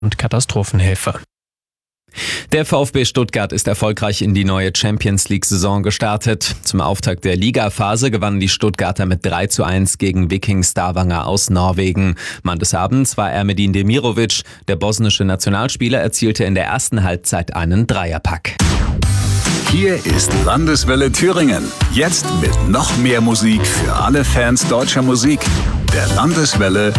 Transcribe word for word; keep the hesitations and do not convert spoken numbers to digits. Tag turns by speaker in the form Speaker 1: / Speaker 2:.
Speaker 1: und Katastrophenhilfe.
Speaker 2: Der VfB Stuttgart ist erfolgreich in die neue Champions-League-Saison gestartet. Zum Auftakt der Ligaphase gewannen die Stuttgarter mit drei zu eins gegen Viking Stavanger aus Norwegen. Mann des Abends war Ermedin Demirovic. Der bosnische Nationalspieler erzielte in der ersten Halbzeit einen Dreierpack.
Speaker 3: Hier ist Landeswelle Thüringen. Jetzt mit noch mehr Musik für alle Fans deutscher Musik. Der Landeswelle